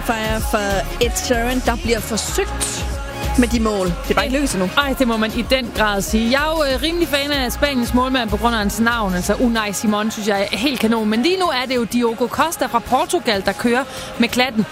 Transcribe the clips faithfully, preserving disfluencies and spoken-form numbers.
Fire for Ed Sheeran, der bliver forsøgt med de mål. Det er bare ikke lykkedes endnu. Ej, det må man i den grad sige. Jeg er jo øh, rimelig fan af Spaniens målmand på grund af hans navn. Altså Unai Simon synes jeg er helt kanon. Men lige nu er det jo Diogo Costa fra Portugal, der kører med klatten.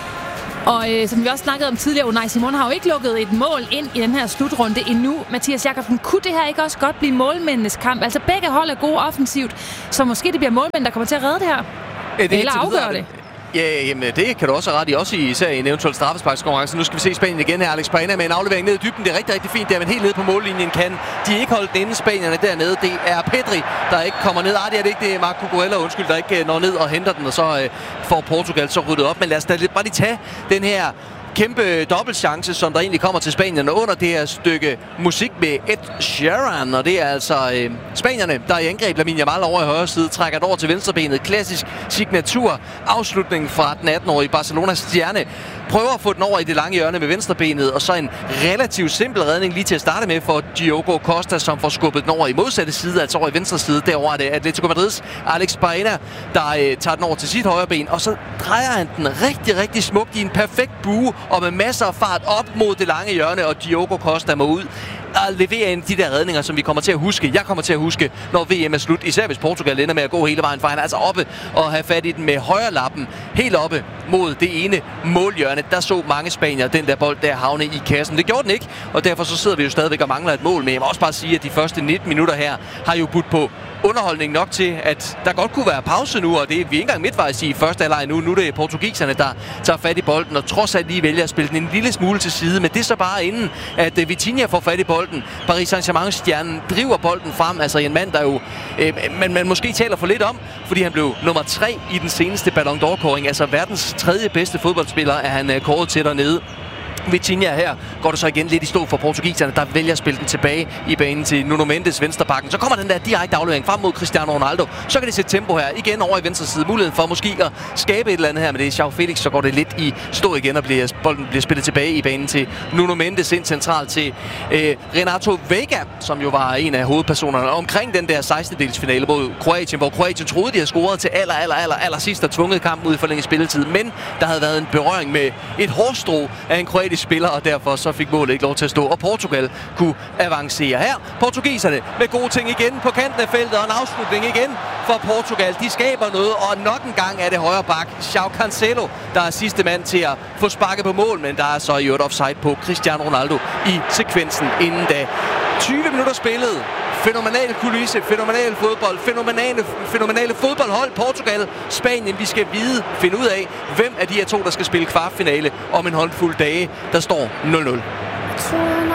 Og øh, som vi også snakkede om tidligere, Unai Simon har jo ikke lukket et mål ind i den her slutrunde endnu. Mathias Jakobsen, kunne det her ikke også godt blive målmændenes kamp? Altså begge hold er gode offensivt, så måske det bliver målmænd, der kommer til at redde det her. Ja, det eller afgøre det. Ja, jamen, det kan du også have ret i, også i, især i en eventuel straffesparkskonkurrence. Nu skal vi se Spanien igen her. Alex Baena med en aflevering ned i dybden. Det er rigtig, rigtig fint der, men helt nede på mållinjen kan de ikke holde den inde, spanierne dernede. Det er Pedri, der ikke kommer ned. Ej, det er det ikke. Det er Marco Cucurella, undskyld, der ikke når ned og henter den, og så øh, får Portugal så ryddet op. Men lad os da bare lige tage den her kæmpe dobbeltchance, som der egentlig kommer til Spanien under det her stykke musik med Ed Sheeran. Og det er altså øh, spanierne, der i angreb. Lamine Yamal over i højre side trækker det over til venstrebenet. Klassisk signatur afslutning fra den atten-årige Barcelonas stjerne. Prøver at få den over i det lange hjørne med venstrebenet, og så en relativt simpel redning lige til at starte med for Diogo Costa, som får skubbet den over i modsatte side, altså over i venstre side. Derovre er det Atletico Madrids Alex Baena, der øh, tager den over til sit højre ben, og så drejer han den rigtig, rigtig smukt i en perfekt bue, og med masser af fart op mod det lange hjørne, og Diogo Costa må ud og levere ind de der redninger, som vi kommer til at huske. Jeg kommer til at huske, når V M er slut, især hvis Portugal ender med at gå hele vejen, for han er altså oppe og have fat i den med højre lappen, helt oppe mod det ene målhjørne. Der så mange spanier den der bold der havne i kassen. Det gjorde den ikke, og derfor så sidder vi jo stadigvæk og mangler et mål. Men jeg må også bare sige, at de første nitten minutter her har jo budt på underholdning nok til, at der godt kunne være pause nu, og det er vi ikke engang midtvejs i første halvleg nu. Nu er det portugiserne, der tager fat i bolden, og trods alt lige vælger at spille den en lille smule til side. Men det er så bare inden, at uh, Vitinha får fat i bolden. Paris Saint-Germain-stjernen driver bolden frem. Altså en mand, der jo øh, man, man måske taler for lidt om, fordi han blev nummer tre i den seneste Ballon d'Or-kåring. Altså verdens tredje bedste fodboldspiller er han uh, kåret til dernede. Vitinha her går det så igen lidt i stå for portugiserne, der vælger at spille den tilbage i banen til Nuno Mendes venstrebakken. Så kommer den der direkte aflevering frem mod Cristiano Ronaldo. Så kan de sætte tempo her igen over i venstre side. Muligheden for måske at skabe et eller andet her, men det er João Felix, så går det lidt i stå igen, og bliver, bolden bliver spillet tilbage i banen til Nuno Mendes ind centralt til øh, Renato Vega, som jo var en af hovedpersonerne omkring den der sekstendedels finale mod Kroatien, hvor Kroatien troede, de havde scoret til aller, aller, aller, aller sidst og tvunget kampen ud i forlænget spilletid. Men der havde været en berøring med et hårstrå af en kroatisk spiller, og derfor så fik målet ikke lov til at stå, og Portugal kunne avancere her. Portugiserne med gode ting igen på kanten af feltet, og en afslutning igen for Portugal. De skaber noget, og nok en gang er det højre bak João Cancelo, der er sidste mand til at få sparket på mål, men der er så i øvrigt offside på Cristiano Ronaldo i sekvensen inden da. tyve minutter spillet. Fænomenale kulisse, fænomenale fodbold, fænomenale, fænomenale fodboldhold. Portugal, Spanien, vi skal vide, finde ud af, hvem af de her to, der skal spille kvartfinale om en håndfuld dage. Der står nul nul.